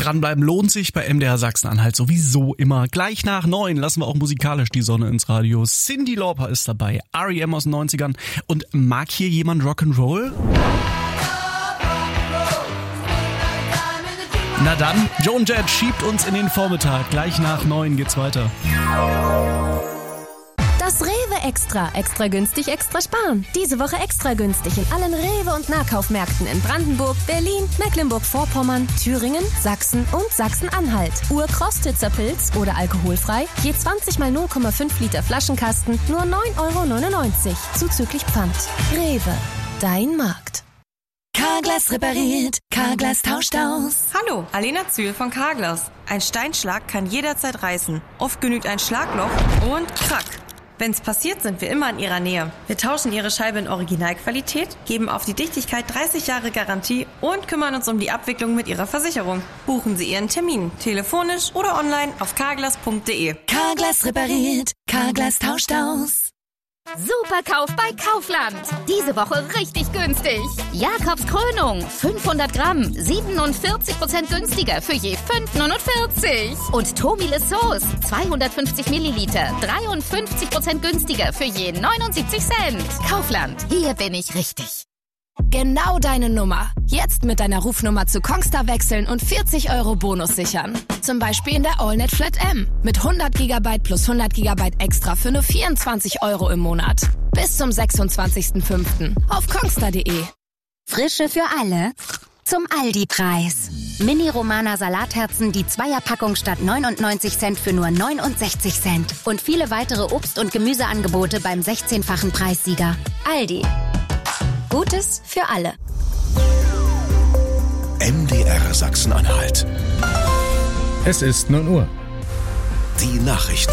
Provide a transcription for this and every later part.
Dranbleiben lohnt sich bei MDR Sachsen-Anhalt sowieso immer. Gleich nach 9 lassen wir auch musikalisch die Sonne ins Radio. Cyndi Lauper ist dabei, R.E.M. aus den 90ern. Und mag hier jemand Rock'n'Roll? Na dann, Joan Jett schiebt uns in den Vormittag. Gleich nach 9 geht's weiter. Das Rewe Extra. Extra günstig, extra sparen. Diese Woche extra günstig in allen Rewe- und Nahkaufmärkten in Brandenburg, Berlin, Mecklenburg-Vorpommern, Thüringen, Sachsen und Sachsen-Anhalt. Urkrostitzer Pilz oder alkoholfrei, je 20 mal 0,5 Liter Flaschenkasten, nur 9,99 €, zuzüglich Pfand. Rewe, dein Markt. Carglass repariert, Carglass tauscht aus. Hallo, Alena Zühl von Carglass. Ein Steinschlag kann jederzeit reißen. Oft genügt ein Schlagloch und krack. Wenn's passiert, sind wir immer in Ihrer Nähe. Wir tauschen Ihre Scheibe in Originalqualität, geben auf die Dichtigkeit 30 Jahre Garantie und kümmern uns um die Abwicklung mit Ihrer Versicherung. Buchen Sie Ihren Termin, telefonisch oder online auf carglass.de. Carglass repariert, Carglass tauscht aus. Superkauf bei Kaufland. Diese Woche richtig günstig. Jakobs Krönung, 500 Gramm, 47% günstiger für je 5,49. Und Tomile Sauce, 250 Milliliter, 53% günstiger für je 79 Cent. Kaufland, hier bin ich richtig. Genau deine Nummer. Jetzt mit deiner Rufnummer zu Kongstar wechseln und 40 € Bonus sichern. Zum Beispiel in der AllNet Flat M. Mit 100 GB plus 100 GB extra für nur 24 € im Monat. Bis zum 26.05. auf kongstar.de. Frische für alle zum Aldi-Preis. Mini-Romana Salatherzen, die Zweierpackung statt 99 Cent für nur 69 Cent. Und viele weitere Obst- und Gemüseangebote beim 16-fachen Preissieger. Aldi. Gutes für alle. MDR Sachsen-Anhalt. Es ist 9 Uhr. Die Nachrichten.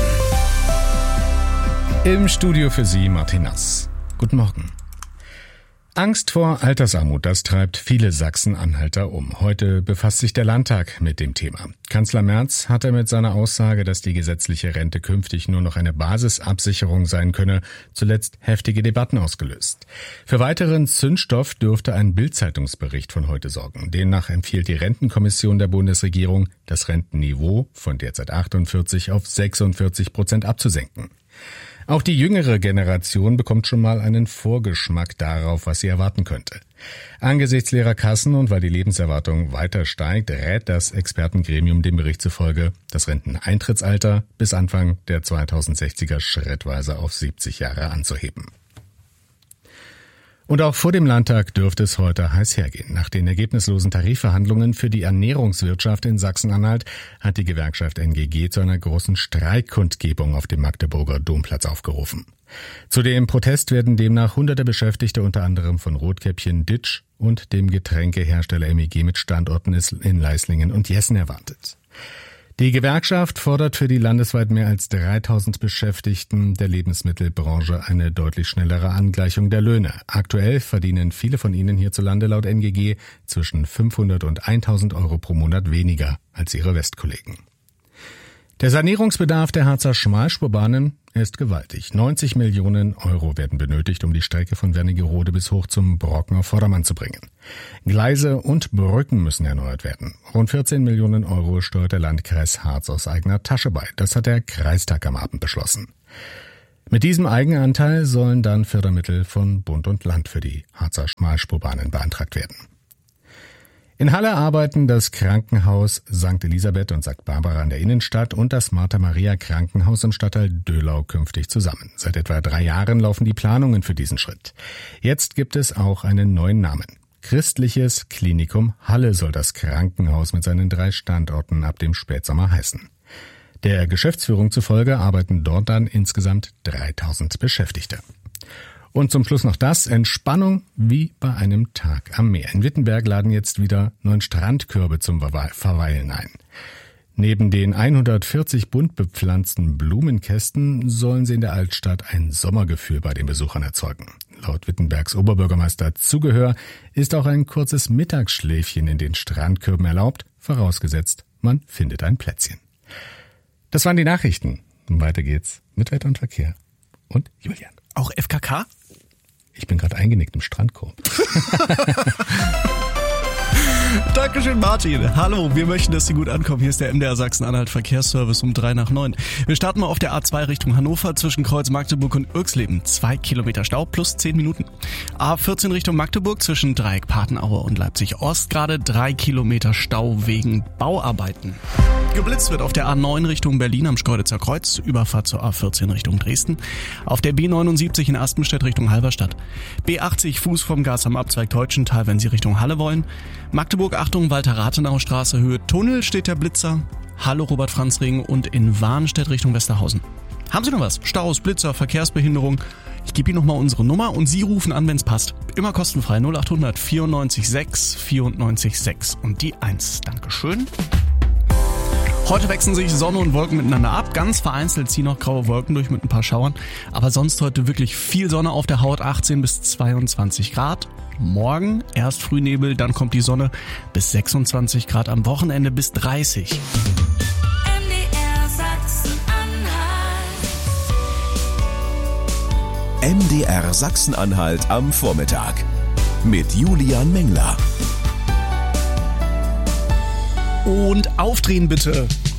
Im Studio für Sie Martin Nass. Guten Morgen. Angst vor Altersarmut, das treibt viele Sachsen-Anhalter um. Heute befasst sich der Landtag mit dem Thema. Kanzler Merz hatte mit seiner Aussage, dass die gesetzliche Rente künftig nur noch eine Basisabsicherung sein könne, zuletzt heftige Debatten ausgelöst. Für weiteren Zündstoff dürfte ein Bild-Zeitungsbericht von heute sorgen. Demnach empfiehlt die Rentenkommission der Bundesregierung, das Rentenniveau von derzeit 48 auf 46% abzusenken. Auch die jüngere Generation bekommt schon mal einen Vorgeschmack darauf, was sie erwarten könnte. Angesichts leerer Kassen und weil die Lebenserwartung weiter steigt, rät das Expertengremium dem Bericht zufolge, das Renteneintrittsalter bis Anfang der 2060er schrittweise auf 70 Jahre anzuheben. Und auch vor dem Landtag dürfte es heute heiß hergehen. Nach den ergebnislosen Tarifverhandlungen für die Ernährungswirtschaft in Sachsen-Anhalt hat die Gewerkschaft NGG zu einer großen Streikkundgebung auf dem Magdeburger Domplatz aufgerufen. Zu dem Protest werden demnach hunderte Beschäftigte unter anderem von Rotkäppchen Ditsch und dem Getränkehersteller MEG mit Standorten in Leislingen und Jessen erwartet. Die Gewerkschaft fordert für die landesweit mehr als 3000 Beschäftigten der Lebensmittelbranche eine deutlich schnellere Angleichung der Löhne. Aktuell verdienen viele von ihnen hierzulande laut NGG zwischen 500 und 1000 € pro Monat weniger als ihre Westkollegen. Der Sanierungsbedarf der Harzer Schmalspurbahnen ist gewaltig. 90 Millionen € werden benötigt, um die Strecke von Wernigerode bis hoch zum Brocken auf Vordermann zu bringen. Gleise und Brücken müssen erneuert werden. Rund 14 Millionen € steuert der Landkreis Harz aus eigener Tasche bei. Das hat der Kreistag am Abend beschlossen. Mit diesem Eigenanteil sollen dann Fördermittel von Bund und Land für die Harzer Schmalspurbahnen beantragt werden. In Halle arbeiten das Krankenhaus St. Elisabeth und St. Barbara in der Innenstadt und das Martha-Maria-Krankenhaus im Stadtteil Döhlau künftig zusammen. Seit etwa 3 Jahren laufen die Planungen für diesen Schritt. Jetzt gibt es auch einen neuen Namen. Christliches Klinikum Halle soll das Krankenhaus mit seinen 3 Standorten ab dem Spätsommer heißen. Der Geschäftsführung zufolge arbeiten dort dann insgesamt 3000 Beschäftigte. Und zum Schluss noch das, Entspannung wie bei einem Tag am Meer. In Wittenberg laden jetzt wieder 9 Strandkörbe zum Verweilen ein. Neben den 140 bunt bepflanzten Blumenkästen sollen sie in der Altstadt ein Sommergefühl bei den Besuchern erzeugen. Laut Wittenbergs Oberbürgermeister Zugehör ist auch ein kurzes Mittagsschläfchen in den Strandkörben erlaubt, vorausgesetzt, man findet ein Plätzchen. Das waren die Nachrichten. Weiter geht's mit Wetter und Verkehr. Und Julian. Auch FKK? Ich bin gerade eingenickt im Strandkorb. Dankeschön, Martin. Hallo, wir möchten, dass Sie gut ankommen. Hier ist der MDR Sachsen-Anhalt Verkehrsservice um 8:03. Wir starten mal auf der A2 Richtung Hannover zwischen Kreuz Magdeburg und Irxleben. 2 Kilometer Stau plus 10 Minuten. A14 Richtung Magdeburg zwischen Dreieck Patenaue und Leipzig Ost gerade 3 Kilometer Stau wegen Bauarbeiten. Geblitzt wird auf der A9 Richtung Berlin am Schkeuditzer Kreuz, Überfahrt zur A14 Richtung Dresden. Auf der B79 in Aspenstedt Richtung Halberstadt. B80 Fuß vom Gas am Abzweig Teutschental, wenn Sie Richtung Halle wollen. Magdeburg, Achtung, Walter-Rathenau-Straße, Höhe Tunnel steht der Blitzer. Halle, Robert-Franz-Ring und in Warnstedt Richtung Westerhausen. Haben Sie noch was? Staus, Blitzer, Verkehrsbehinderung? Ich gebe Ihnen nochmal unsere Nummer und Sie rufen an, wenn es passt. Immer kostenfrei 0800 94 6 94 6 und die 1. Dankeschön. Heute wechseln sich Sonne und Wolken miteinander ab. Ganz vereinzelt ziehen noch graue Wolken durch mit ein paar Schauern. Aber sonst heute wirklich viel Sonne auf der Haut, 18 bis 22 Grad. Morgen erst Frühnebel, dann kommt die Sonne bis 26 Grad. Am Wochenende bis 30. MDR Sachsen-Anhalt am Vormittag mit Julian Mengler. Und aufdrehen bitte.